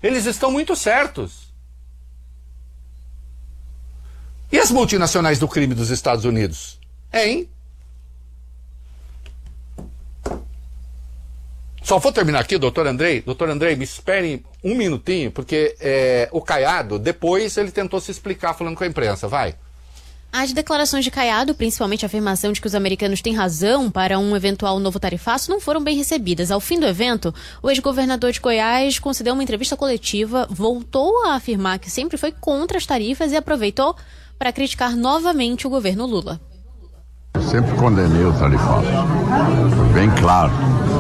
Eles estão muito certos. E as multinacionais do crime dos Estados Unidos? Hein? Só vou terminar aqui, doutor Andrei. Doutor Andrei, me espere um minutinho, porque o Caiado, depois ele tentou se explicar falando com a imprensa. Vai. As declarações de Caiado, principalmente a afirmação de que os americanos têm razão para um eventual novo tarifaço, não foram bem recebidas. Ao fim do evento, o ex-governador de Goiás concedeu uma entrevista coletiva, voltou a afirmar que sempre foi contra as tarifas e aproveitou para criticar novamente o governo Lula. Eu sempre condenei o tarifaço. Foi bem claro.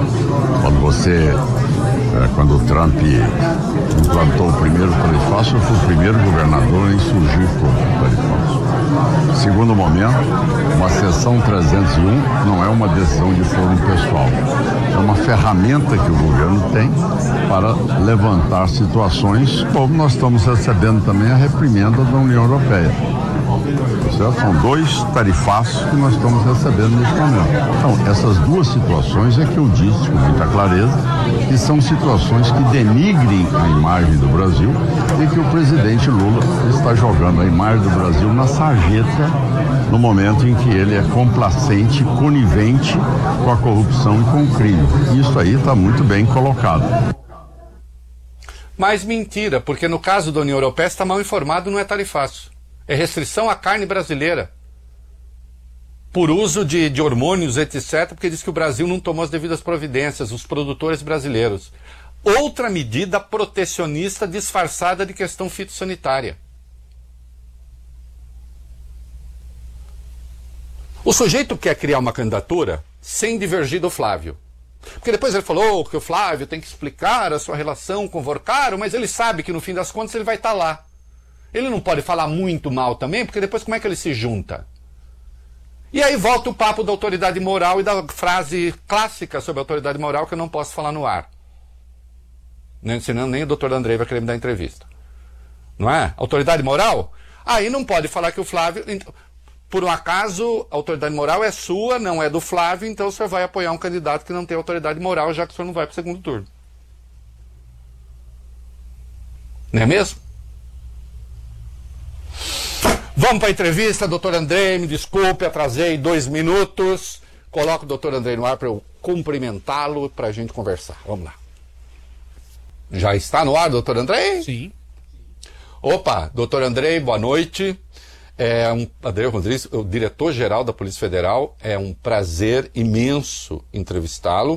Quando o Trump implantou o primeiro tarifaço, eu fui o primeiro governador a insurgir contra o tarifaço. Segundo momento, uma seção 301 não é uma decisão de foro pessoal. É uma ferramenta que o governo tem para levantar situações, como nós estamos recebendo também a reprimenda da União Europeia. Certo? São 2 tarifaços que nós estamos recebendo neste momento. Então, essas duas situações é que eu disse com muita clareza que são situações que denigrem a imagem do Brasil e que o presidente Lula está jogando a imagem do Brasil na sarjeta no momento em que ele é complacente, conivente com a corrupção e com o crime. Isso aí está muito bem colocado. Mas mentira, porque no caso da União Europeia está mal informado, não é tarifaço. É restrição à carne brasileira. Por uso de hormônios, etc., porque diz que o Brasil não tomou as devidas providências, os produtores brasileiros. Outra medida protecionista disfarçada de questão fitossanitária. O sujeito quer criar uma candidatura sem divergir do Flávio. Porque depois ele falou que o Flávio tem que explicar a sua relação com o Vorcaro, mas ele sabe que no fim das contas ele vai estar lá. Ele não pode falar muito mal também, porque depois como é que ele se junta? E aí volta o papo da autoridade moral e da frase clássica sobre a autoridade moral que eu não posso falar no ar. Senão nem o doutor Andrei vai querer me dar entrevista. Não é? Autoridade moral? Aí não pode falar que o Flávio... Por um acaso, a autoridade moral é sua, não é do Flávio, então o senhor vai apoiar um candidato que não tem autoridade moral, já que o senhor não vai para o segundo turno. Não é mesmo? Vamos para a entrevista, doutor Andrei, me desculpe, atrasei 2 minutos. Coloco o doutor Andrei no ar para eu cumprimentá-lo, para a gente conversar. Vamos lá. Já está no ar, doutor Andrei? Sim. Opa, doutor Andrei, boa noite. Andrei Rodrigues, o diretor-geral da Polícia Federal. É um prazer imenso entrevistá-lo.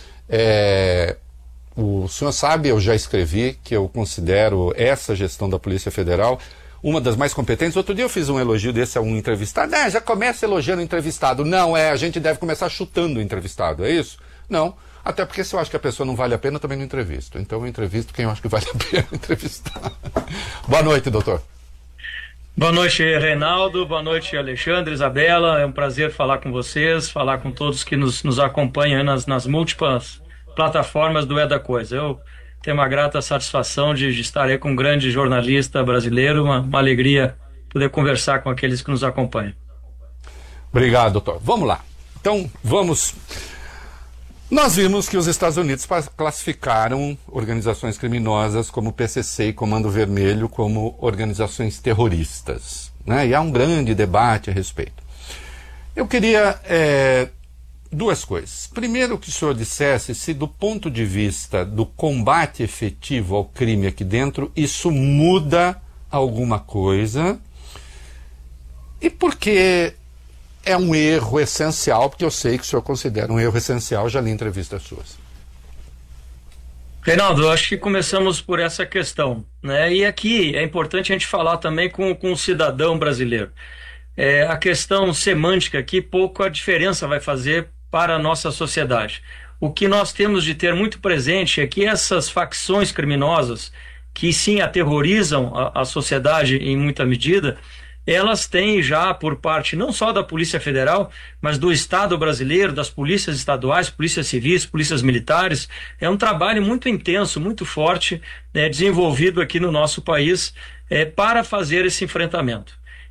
O senhor sabe, eu já escrevi que eu considero essa gestão da Polícia Federal uma das mais competentes. Outro dia eu fiz um elogio desse a um entrevistado. Já começa elogiando o entrevistado. Não, a gente deve começar chutando o entrevistado, é isso? Não, até porque se eu acho que a pessoa não vale a pena, eu também não entrevisto. Então eu entrevisto quem eu acho que vale a pena entrevistar. Boa noite, doutor. Boa noite, Reinaldo. Boa noite, Alexandre, Isabela. É um prazer falar com vocês, falar com todos que nos acompanham nas múltiplas plataformas do É da Coisa. Eu tenho uma grata satisfação de estar aí com um grande jornalista brasileiro, uma alegria poder conversar com aqueles que nos acompanham. Obrigado, doutor. Vamos lá. Então, vamos... Nós vimos que os Estados Unidos classificaram organizações criminosas como o PCC e Comando Vermelho como organizações terroristas, né? E há um grande debate a respeito. Eu queria duas coisas. Primeiro, que o senhor dissesse se do ponto de vista do combate efetivo ao crime aqui dentro, isso muda alguma coisa. E por que é um erro essencial, porque eu sei que o senhor considera um erro essencial, já li entrevistas suas. Reinaldo, acho que começamos por essa questão, né? E aqui é importante a gente falar também com o cidadão brasileiro. A questão semântica aqui, pouco a diferença vai fazer para a nossa sociedade. O que nós temos de ter muito presente é que essas facções criminosas, que sim aterrorizam a sociedade em muita medida, elas têm já por parte não só da Polícia Federal, mas do Estado brasileiro, das polícias estaduais, polícias civis, polícias militares. É um trabalho muito intenso, muito forte, desenvolvido aqui no nosso país para fazer esse enfrentamento.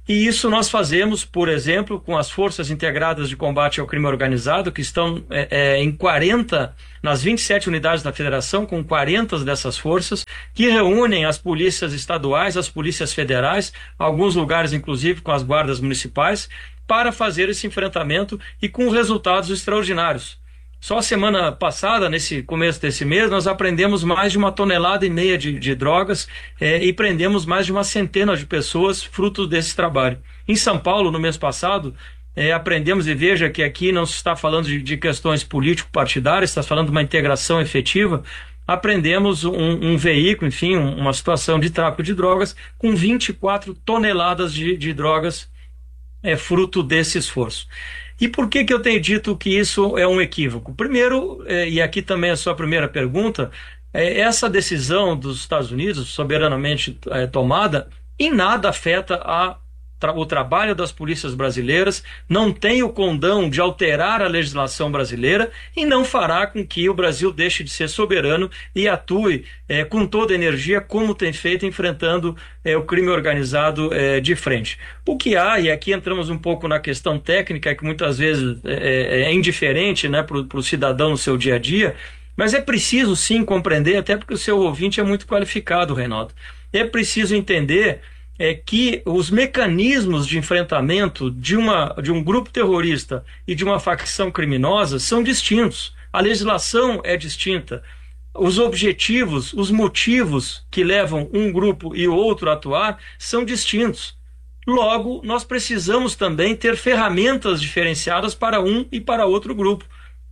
E isso nós fazemos, por exemplo, com as Forças Integradas de Combate ao Crime Organizado, que estão em 40, nas 27 unidades da Federação, com 40 dessas forças, que reúnem as polícias estaduais, as polícias federais, alguns lugares inclusive com as guardas municipais, para fazer esse enfrentamento e com resultados extraordinários. Só a semana passada, nesse começo desse mês, nós apreendemos mais de 1,5 toneladas de drogas e prendemos mais de 100 de pessoas fruto desse trabalho. Em São Paulo, no mês passado, apreendemos, e veja que aqui não se está falando de questões político-partidárias, está falando de uma integração efetiva, apreendemos um veículo, enfim, uma situação de tráfico de drogas com 24 toneladas de drogas fruto desse esforço. E por que eu tenho dito que isso é um equívoco? Primeiro, e aqui também a sua primeira pergunta, essa decisão dos Estados Unidos, soberanamente tomada, em nada afeta o trabalho das polícias brasileiras, não tem o condão de alterar a legislação brasileira e não fará com que o Brasil deixe de ser soberano e atue com toda a energia, como tem feito, enfrentando o crime organizado de frente. O que há, e aqui entramos um pouco na questão técnica, que muitas vezes é indiferente, né, para o cidadão no seu dia a dia, mas é preciso sim compreender, até porque o seu ouvinte é muito qualificado, Reinaldo. É preciso entender que os mecanismos de enfrentamento de um grupo terrorista e de uma facção criminosa são distintos. A legislação é distinta. Os objetivos, os motivos que levam um grupo e outro a atuar são distintos. Logo, nós precisamos também ter ferramentas diferenciadas para um e para outro grupo,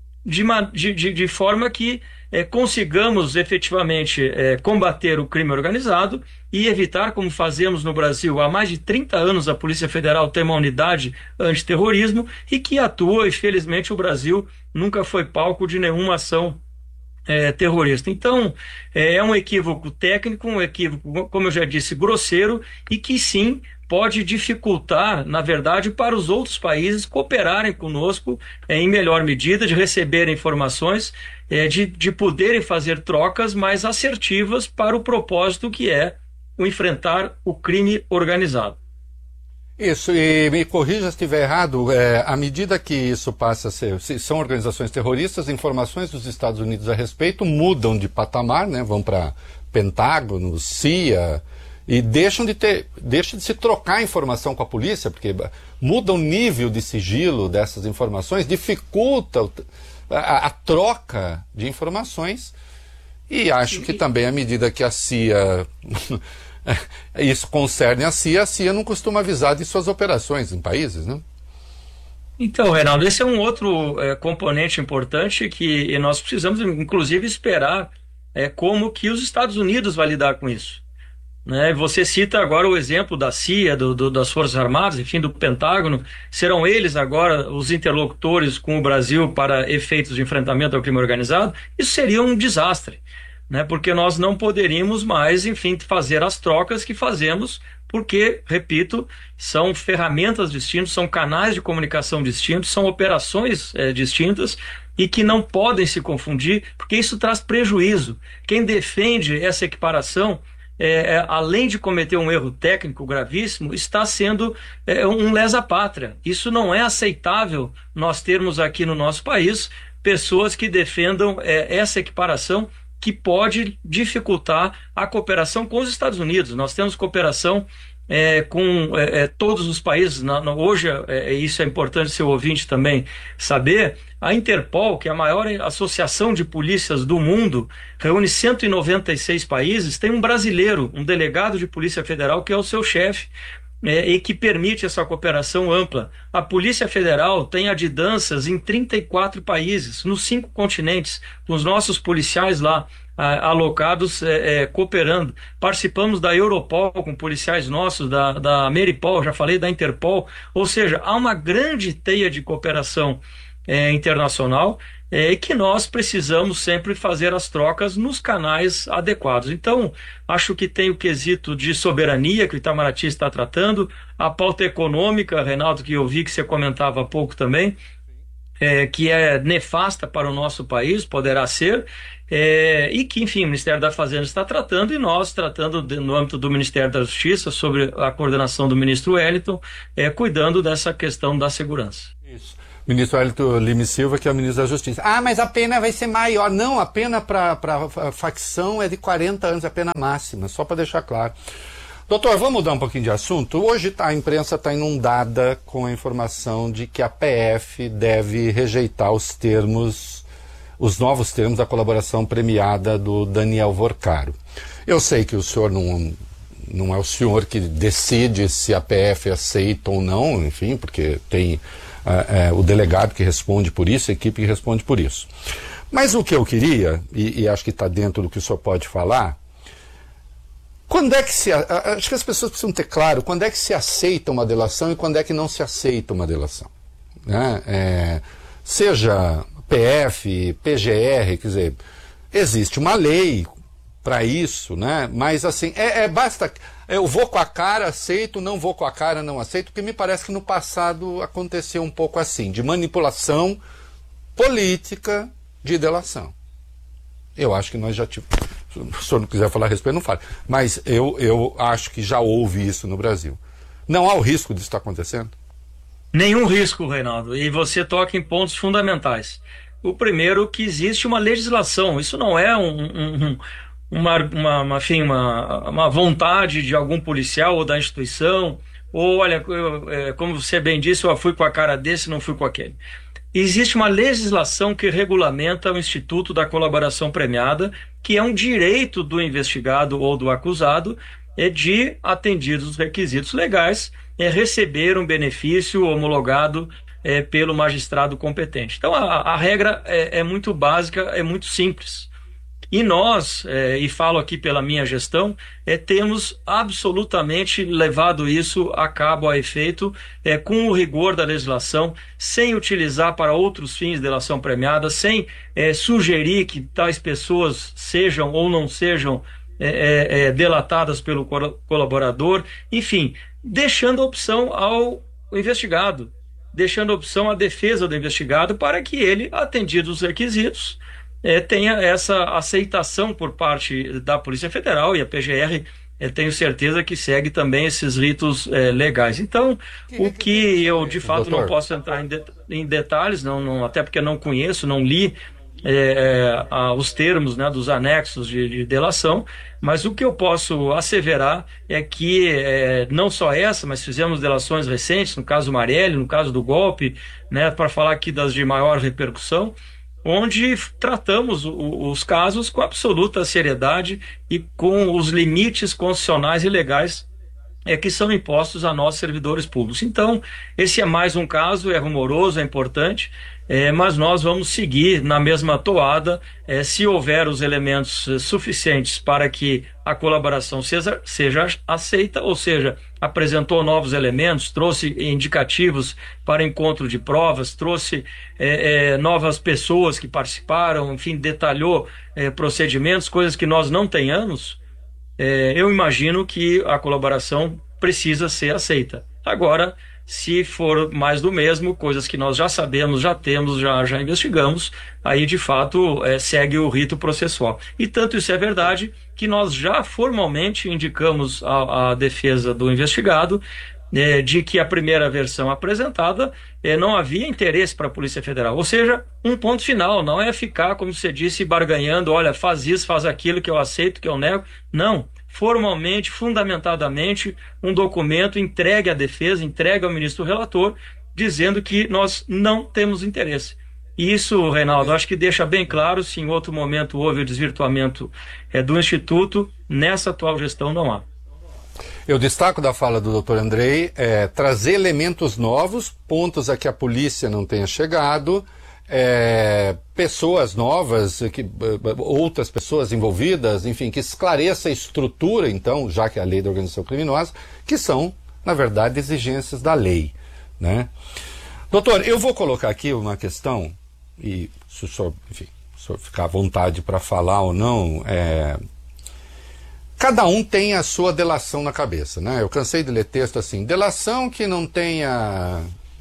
de forma que consigamos efetivamente combater o crime organizado e evitar, como fazemos no Brasil há mais de 30 anos, a Polícia Federal tem uma unidade antiterrorismo e que atua, e felizmente o Brasil nunca foi palco de nenhuma ação terrorista. Então, é um equívoco técnico, um equívoco, como eu já disse, grosseiro, e que sim pode dificultar, na verdade, para os outros países cooperarem conosco em melhor medida, de receberem informações, de poderem fazer trocas mais assertivas para o propósito que é o enfrentar o crime organizado. Isso, e me corrija se estiver errado, à medida que isso passa a ser, se são organizações terroristas, informações dos Estados Unidos a respeito mudam de patamar, né, vão para Pentágono, CIA, e deixam de se trocar informação com a polícia, porque muda o nível de sigilo dessas informações, dificulta a troca de informações, e acho que também à medida que a CIA... isso concerne a CIA não costuma avisar de suas operações em países, né? Então, Reinaldo, esse é um outro componente importante que nós precisamos, inclusive, esperar como que os Estados Unidos vai lidar com isso. Né? Você cita agora o exemplo da CIA, das Forças Armadas, enfim, do Pentágono. Serão eles agora os interlocutores com o Brasil para efeitos de enfrentamento ao crime organizado? Isso seria um desastre. Né, porque nós não poderíamos mais, enfim, fazer as trocas que fazemos, porque, repito, são ferramentas distintas, são canais de comunicação distintos, são operações distintas e que não podem se confundir, porque isso traz prejuízo. Quem defende essa equiparação, além de cometer um erro técnico gravíssimo, está sendo um lesa-pátria. Isso não é aceitável nós termos aqui no nosso país pessoas que defendam essa equiparação, que pode dificultar a cooperação com os Estados Unidos. Nós temos cooperação com todos os países. Hoje, isso é importante seu ouvinte também saber, a Interpol, que é a maior associação de polícias do mundo, reúne 196 países, tem um brasileiro, um delegado de Polícia Federal, que é o seu chefe, e que permite essa cooperação ampla. A Polícia Federal tem adjudâncias em 34 países, nos 5 continentes, com os nossos policiais lá alocados cooperando. Participamos da Europol com policiais nossos, da Ameripol, já falei da Interpol, ou seja, há uma grande teia de cooperação internacional que nós precisamos sempre fazer as trocas nos canais adequados. Então, acho que tem o quesito de soberania que o Itamaraty está tratando, a pauta econômica, Reinaldo, que eu vi que você comentava há pouco também, que é nefasta para o nosso país, poderá ser, e que, enfim, o Ministério da Fazenda está tratando, e nós tratando no âmbito do Ministério da Justiça, sobre a coordenação do ministro Wellington, cuidando dessa questão da segurança. Isso. Ministro Wellington Lima Silva, que é o ministro da Justiça. Ah, mas a pena vai ser maior. Não, a pena para facção é de 40 anos, a pena máxima, só para deixar claro. Doutor, vamos mudar um pouquinho de assunto. Hoje a imprensa está inundada com a informação de que a PF deve rejeitar os novos termos da colaboração premiada do Daniel Vorcaro. Eu sei que o senhor não é o senhor que decide se a PF aceita ou não, enfim, porque tem o delegado que responde por isso, a equipe que responde por isso. Mas o que eu queria, e acho que está dentro do que o senhor pode falar, quando é que acho que as pessoas precisam ter claro quando é que se aceita uma delação e quando é que não se aceita uma delação, né? Seja PF, PGR, quer dizer, existe uma lei para isso, né? Mas assim, basta, eu vou com a cara, aceito, não vou com a cara, não aceito, porque me parece que no passado aconteceu um pouco assim, de manipulação política de delação. Eu acho que nós já tivemos. Se o senhor não quiser falar a respeito, não fale. Mas eu acho que já houve isso no Brasil. Não há o risco disso estar acontecendo? Nenhum risco, Reinaldo. E você toca em pontos fundamentais. O primeiro, que existe uma legislação. Isso não é uma vontade de algum policial ou da instituição. Ou, olha, como você bem disse, eu fui com a cara desse, não fui com aquele. Existe uma legislação que regulamenta o Instituto da Colaboração Premiada, que é um direito do investigado ou do acusado de, atendidos os requisitos legais, receber um benefício homologado pelo magistrado competente. Então, a regra é muito básica, é muito simples. E nós, e falo aqui pela minha gestão, temos absolutamente levado isso a cabo, a efeito, com o rigor da legislação, sem utilizar para outros fins de delação premiada, sem sugerir que tais pessoas sejam ou não sejam delatadas pelo colaborador, enfim, deixando a opção ao investigado, deixando a opção à defesa do investigado para que ele, atendidos os requisitos, tenha essa aceitação por parte da Polícia Federal, e a PGR tenho certeza que segue também esses ritos legais. Então, o que eu de fato não posso entrar em detalhes, até porque não conheço, não li os termos, né, dos anexos de delação, mas o que eu posso asseverar é que não só essa, mas fizemos delações recentes, no caso Marielle, no caso do golpe, né, para falar aqui das de maior repercussão, onde tratamos os casos com absoluta seriedade e com os limites constitucionais e legais que são impostos a nós, servidores públicos. Então, esse é mais um caso, é rumoroso, é importante, mas nós vamos seguir na mesma toada, se houver os elementos suficientes para que a colaboração seja aceita, ou seja, apresentou novos elementos, trouxe indicativos para encontro de provas, trouxe novas pessoas que participaram, enfim, detalhou procedimentos, coisas que nós não tenhamos, eu imagino que a colaboração precisa ser aceita. Agora, se for mais do mesmo, coisas que nós já sabemos, já temos, já investigamos, aí de fato segue o rito processual. E tanto isso é verdade que nós já formalmente indicamos à defesa do investigado de que a primeira versão apresentada não havia interesse para a Polícia Federal. Ou seja, um ponto final, não é ficar, como você disse, barganhando, olha, faz isso, faz aquilo, que eu aceito, que eu nego. Não. Formalmente, fundamentadamente, um documento entregue à defesa, entregue ao ministro relator, dizendo que nós não temos interesse. E isso, Reinaldo, acho que deixa bem claro, se em outro momento houve o desvirtuamento do Instituto, nessa atual gestão não há. Eu destaco da fala do Dr. Andrei trazer elementos novos, pontos a que a polícia não tenha chegado, pessoas novas, outras pessoas envolvidas, enfim, que esclareça a estrutura, então, já que é a lei da organização criminosa, que são, na verdade, exigências da lei, né? Doutor, eu vou colocar aqui uma questão, e se o senhor, enfim, se o senhor ficar à vontade para falar ou não, cada um tem a sua delação na cabeça, né? Eu cansei de ler texto assim, delação que não tenha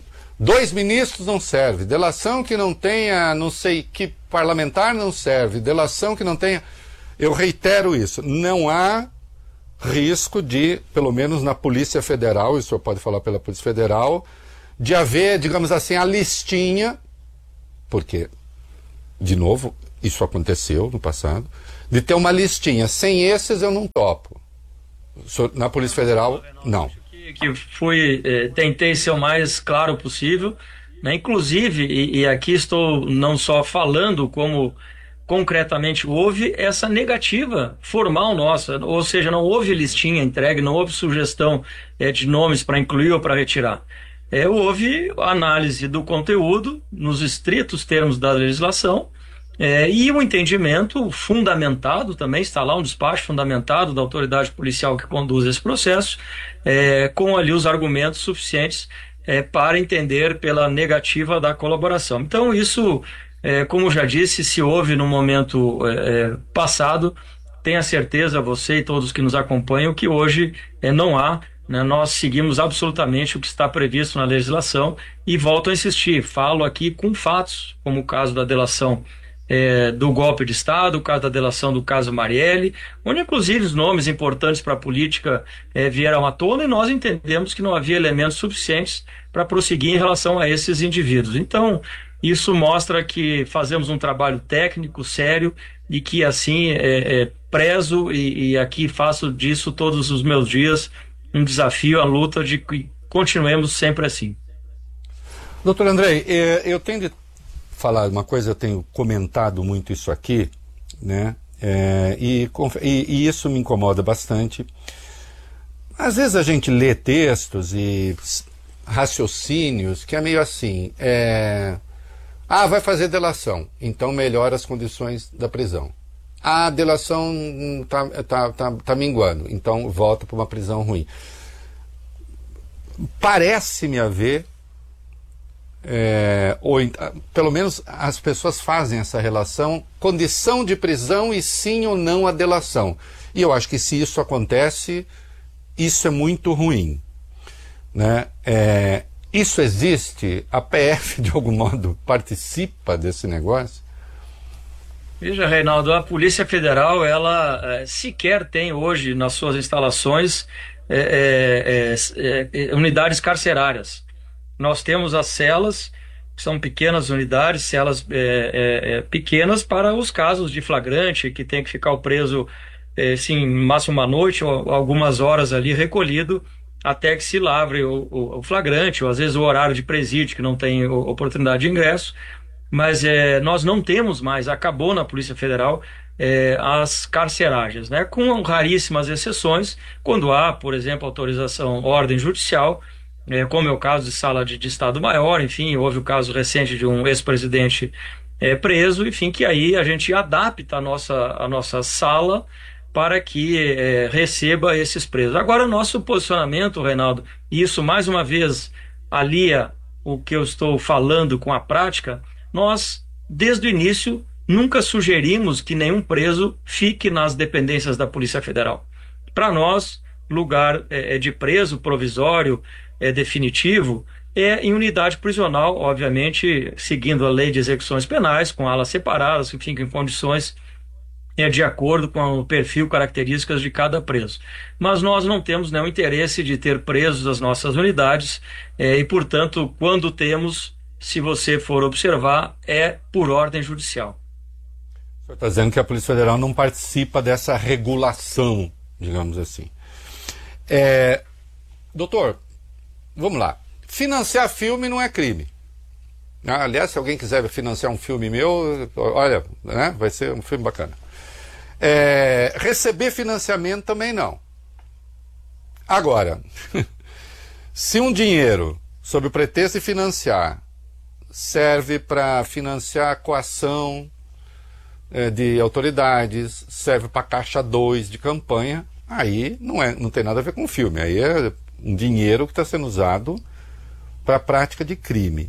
2 ministros não serve, delação que não tenha não sei que parlamentar não serve, delação que não tenha... Eu reitero isso, não há risco de, pelo menos na Polícia Federal, o senhor pode falar pela Polícia Federal, de haver, digamos assim, a listinha, porque, de novo, isso aconteceu no passado, de ter uma listinha. Sem esses eu não topo. Na Polícia Federal, não. Tentei ser o mais claro possível, né? Inclusive, e aqui estou não só falando como concretamente houve essa negativa formal nossa, ou seja, não houve listinha entregue, não houve sugestão de nomes para incluir ou para retirar. Houve análise do conteúdo nos estritos termos da legislação e o entendimento fundamentado também, está lá um despacho fundamentado da autoridade policial que conduz esse processo, com ali os argumentos suficientes para entender pela negativa da colaboração. Então isso, como já disse, se houve no momento passado, tenha certeza, você e todos que nos acompanham, que hoje não há, né? Nós seguimos absolutamente o que está previsto na legislação e volto a insistir, falo aqui com fatos, como o caso da delação do golpe de Estado, o caso da delação do caso Marielle, onde inclusive os nomes importantes para a política vieram à tona e nós entendemos que não havia elementos suficientes para prosseguir em relação a esses indivíduos. Então, isso mostra que fazemos um trabalho técnico, sério, e que assim prezo e aqui faço disso todos os meus dias um desafio, a luta de que continuemos sempre assim. Doutor Andrei, eu tenho de falar uma coisa, eu tenho comentado muito isso aqui, né? E isso me incomoda bastante. Às vezes a gente lê textos e raciocínios que é meio assim, vai fazer delação, então melhora as condições da prisão. A delação tá minguando, então volta para uma prisão ruim. Parece-me haver, pelo menos as pessoas fazem essa relação, condição de prisão e sim ou não a delação. E eu acho que se isso acontece, isso é muito ruim, né? Isso existe? A PF, de algum modo, participa desse negócio? Veja, Reinaldo, a Polícia Federal, ela sequer tem hoje nas suas instalações unidades carcerárias. Nós temos as celas, que são pequenas unidades, celas pequenas para os casos de flagrante, que tem que ficar o preso, sim, máximo uma noite ou algumas horas ali recolhido, até que se lavre o flagrante, ou às vezes o horário de presídio, que não tem oportunidade de ingresso. Mas nós não temos mais, acabou na Polícia Federal as carceragens, né? Com raríssimas exceções, quando há, por exemplo, autorização, ordem judicial, como é o caso de sala de Estado Maior, enfim, houve o caso recente de um ex-presidente preso, enfim, que aí a gente adapta a nossa sala para que receba esses presos. Agora, o nosso posicionamento, Reinaldo, e isso mais uma vez alia o que eu estou falando com a prática. Nós, desde o início, nunca sugerimos que nenhum preso fique nas dependências da Polícia Federal. Para nós, lugar de preso provisório, definitivo, em unidade prisional, obviamente, seguindo a lei de execuções penais, com alas separadas, enfim, em condições de acordo com o perfil, características de cada preso. Mas nós não temos nenhum interesse de ter presos as nossas unidades e, portanto, quando temos, se você for observar, por ordem judicial. O senhor está dizendo que a Polícia Federal não participa dessa regulação, digamos assim. Doutor, vamos lá. Financiar filme não é crime. Aliás, se alguém quiser financiar um filme meu, olha, né, vai ser um filme bacana. Receber financiamento também não. Agora, se um dinheiro, sob o pretexto de financiar, serve para financiar a coação de autoridades, serve para caixa 2 de campanha, aí não tem nada a ver com filme, aí é um dinheiro que está sendo usado para a prática de crime.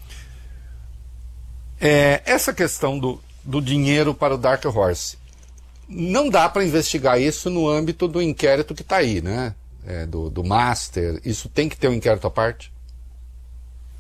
Essa questão do dinheiro para o Dark Horse, não dá para investigar isso no âmbito do inquérito que está aí, né? Do Master, isso tem que ter um inquérito à parte?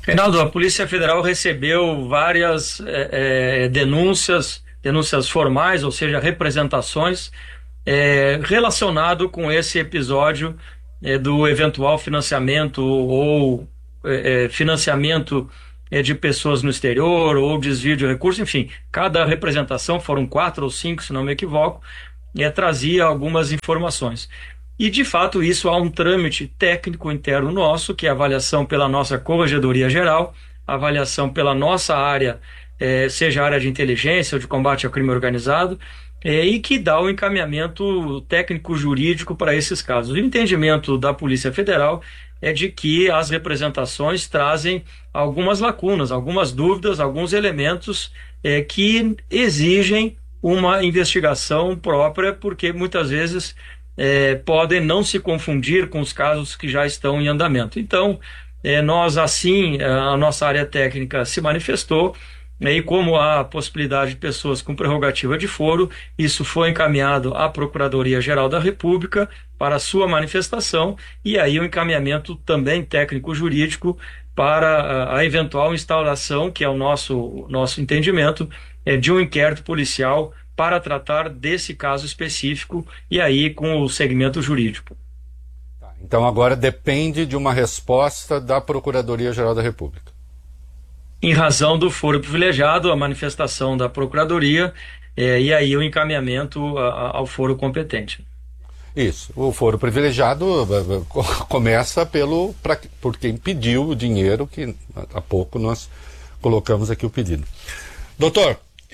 Reinaldo, a Polícia Federal recebeu várias denúncias formais, ou seja, representações, relacionado com esse episódio do eventual financiamento ou financiamento de pessoas no exterior ou desvio de recursos, enfim, cada representação, foram 4 ou 5, se não me equivoco, trazia algumas informações. E, de fato, isso há um trâmite técnico interno nosso, que é a avaliação pela nossa Corregedoria Geral, avaliação pela nossa área, seja a área de inteligência ou de combate ao crime organizado, e que dá o encaminhamento técnico-jurídico para esses casos. O entendimento da Polícia Federal é de que as representações trazem algumas lacunas, algumas dúvidas, alguns elementos que exigem uma investigação própria, porque muitas vezes podem não se confundir com os casos que já estão em andamento. Então, nós assim, a nossa área técnica se manifestou, e como há a possibilidade de pessoas com prerrogativa de foro, isso foi encaminhado à Procuradoria-Geral da República para a sua manifestação, e aí o encaminhamento também técnico-jurídico para a eventual instauração, que é o nosso entendimento, de um inquérito policial para tratar desse caso específico, e aí com o segmento jurídico. Então agora depende de uma resposta da Procuradoria-Geral da República. Em razão do foro privilegiado, a manifestação da Procuradoria, e aí o encaminhamento ao foro competente. Isso, o foro privilegiado começa por quem pediu o dinheiro, que há pouco nós colocamos aqui o pedido. Doutor,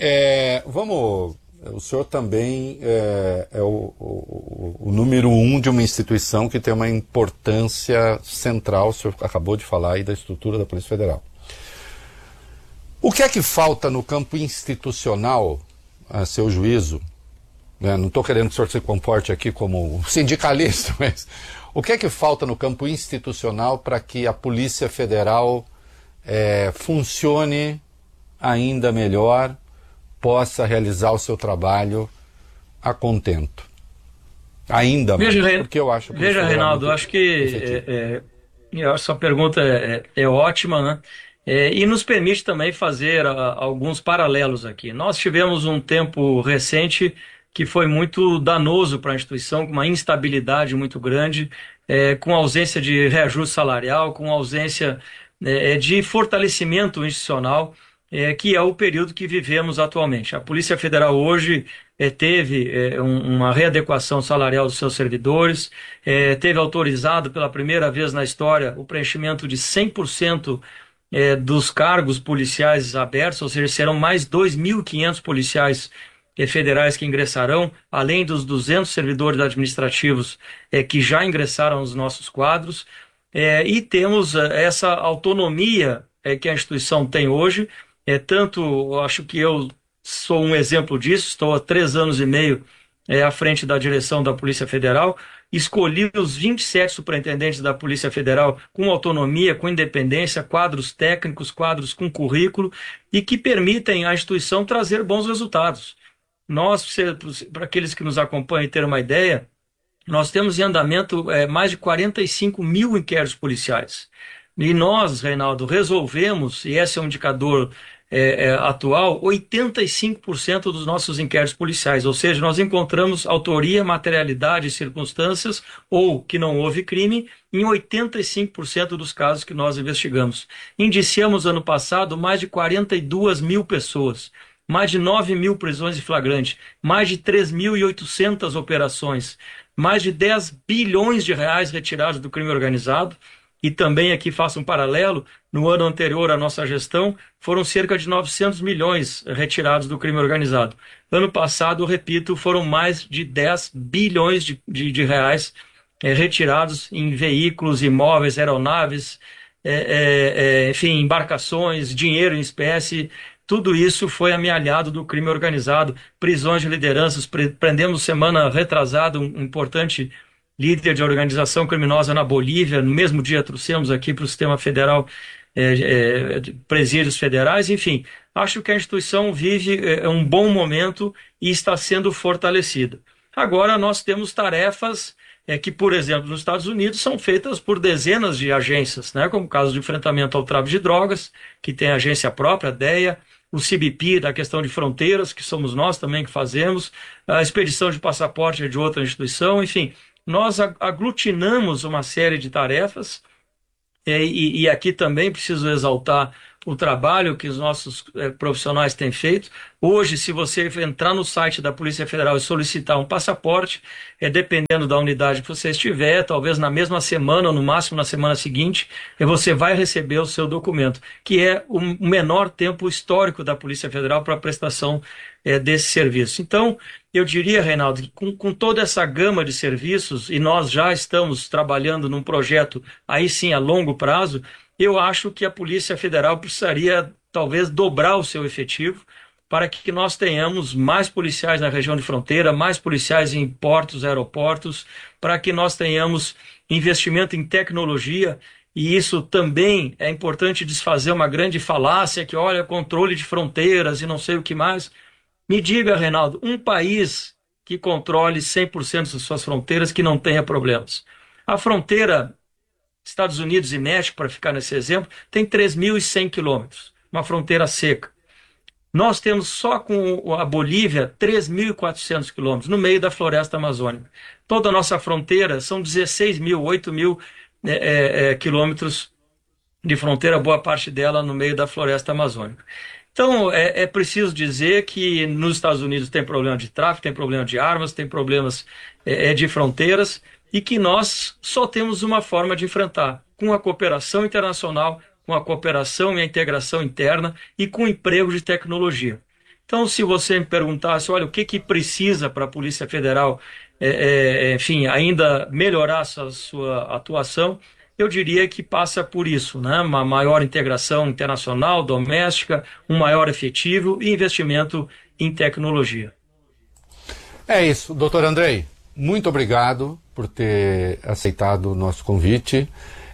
o senhor também é o número 1 de uma instituição que tem uma importância central, o senhor acabou de falar aí da estrutura da Polícia Federal. O que é que falta no campo institucional, a seu juízo? Não estou querendo que o senhor se comporte aqui como sindicalista, mas o que é que falta no campo institucional para que a Polícia Federal funcione ainda melhor, possa realizar o seu trabalho a contento? Ainda mais, porque eu acho... Veja, Reinaldo, acho que a sua pergunta é ótima, né? E nos permite também fazer alguns paralelos aqui. Nós tivemos um tempo recente que foi muito danoso para a instituição, com uma instabilidade muito grande, com ausência de reajuste salarial, com ausência de fortalecimento institucional, que é o período que vivemos atualmente. A Polícia Federal hoje teve uma readequação salarial dos seus servidores, teve autorizado pela primeira vez na história o preenchimento de 100% dos cargos policiais abertos, ou seja, serão mais 2.500 policiais federais que ingressarão, além dos 200 servidores administrativos que já ingressaram nos nossos quadros, e temos essa autonomia que a instituição tem hoje, tanto, acho que eu sou um exemplo disso, estou há 3 anos e meio à frente da direção da Polícia Federal, escolhi os 27 superintendentes da Polícia Federal com autonomia, com independência, quadros técnicos, quadros com currículo, e que permitem à instituição trazer bons resultados. Nós, para aqueles que nos acompanham ter uma ideia, nós temos em andamento mais de 45 mil inquéritos policiais. E nós, Reinaldo, resolvemos, e esse é um indicador atual, 85% dos nossos inquéritos policiais, ou seja, nós encontramos autoria, materialidade e circunstâncias, ou que não houve crime, em 85% dos casos que nós investigamos. Indiciamos ano passado mais de 42 mil pessoas, mais de 9 mil prisões em flagrante, mais de 3.800 operações, mais de 10 bilhões de reais retirados do crime organizado. E também aqui faço um paralelo, no ano anterior à nossa gestão, foram cerca de 900 milhões retirados do crime organizado. Ano passado, repito, foram mais de 10 bilhões de reais retirados em veículos, imóveis, aeronaves, enfim, embarcações, dinheiro em espécie. Tudo isso foi amealhado do crime organizado, prisões de lideranças. Prendemos semana retrasada um importante líder de organização criminosa na Bolívia. No mesmo dia trouxemos aqui para o sistema federal presídios federais. Enfim, acho que a instituição vive um bom momento e está sendo fortalecida. Agora nós temos tarefas que, por exemplo, nos Estados Unidos são feitas por dezenas de agências, né? Como o caso de enfrentamento ao tráfico de drogas, que tem agência própria, a DEA, o CBP, da questão de fronteiras, que somos nós também que fazemos, a expedição de passaporte é de outra instituição, enfim, nós aglutinamos uma série de tarefas, e aqui também preciso exaltar o trabalho que os nossos profissionais têm feito. Hoje, se você entrar no site da Polícia Federal e solicitar um passaporte, dependendo da unidade que você estiver, talvez na mesma semana ou no máximo na semana seguinte, você vai receber o seu documento, que é o menor tempo histórico da Polícia Federal para a prestação desse serviço. Então, eu diria, Reinaldo, que com toda essa gama de serviços, e nós já estamos trabalhando num projeto, aí sim, a longo prazo, eu acho que a Polícia Federal precisaria, talvez, dobrar o seu efetivo para que nós tenhamos mais policiais na região de fronteira, mais policiais em portos, aeroportos, para que nós tenhamos investimento em tecnologia, e isso também é importante desfazer uma grande falácia que, olha, controle de fronteiras e não sei o que mais. Me diga, Reinaldo, um país que controle 100% das suas fronteiras que não tenha problemas. A fronteira Estados Unidos e México, para ficar nesse exemplo, tem 3.100 quilômetros, uma fronteira seca. Nós temos só com a Bolívia 3.400 quilômetros, no meio da floresta amazônica. Toda a nossa fronteira são 8.000 quilômetros de fronteira, boa parte dela no meio da floresta amazônica. Então, é preciso dizer que nos Estados Unidos tem problema de tráfico, tem problema de armas, tem problemas de fronteiras, e que nós só temos uma forma de enfrentar, com a cooperação internacional, com a cooperação e a integração interna e com o emprego de tecnologia. Então, se você me perguntasse, olha, o que precisa para a Polícia Federal, enfim, ainda melhorar a sua atuação, eu diria que passa por isso, né? Uma maior integração internacional, doméstica, um maior efetivo e investimento em tecnologia. É isso, doutor Andrei. Muito obrigado por ter aceitado o nosso convite.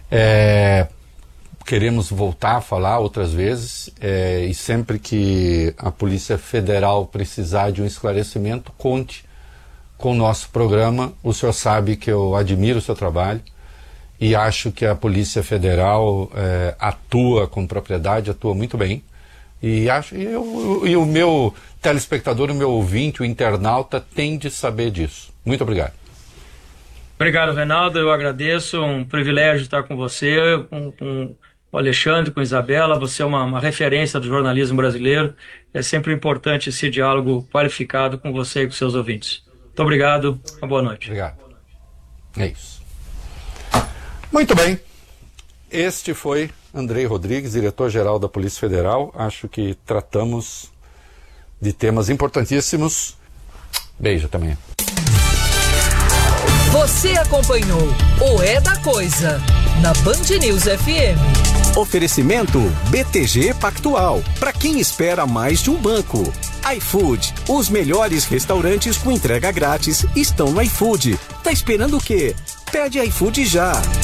Queremos voltar a falar outras vezes, e sempre que a Polícia Federal precisar de um esclarecimento, conte com o nosso programa. O senhor sabe que eu admiro o seu trabalho e acho que a Polícia Federal atua com propriedade, atua muito bem. E o meu telespectador, o meu ouvinte, o internauta tem de saber disso. Muito obrigado. Obrigado, Reinaldo. Eu agradeço. Um privilégio estar com você, com o Alexandre, com a Isabela. Você é uma referência do jornalismo brasileiro. É sempre importante esse diálogo qualificado com você e com seus ouvintes. Muito obrigado. Uma boa noite. Obrigado. É isso. Muito bem. Este foi Andrei Rodrigues, diretor-geral da Polícia Federal. Acho que tratamos de temas importantíssimos. Beijo também. Você acompanhou o É da Coisa na Band News FM. Oferecimento BTG Pactual. Para quem espera mais de um banco. iFood. Os melhores restaurantes com entrega grátis estão no iFood. Tá esperando o quê? Pede iFood já.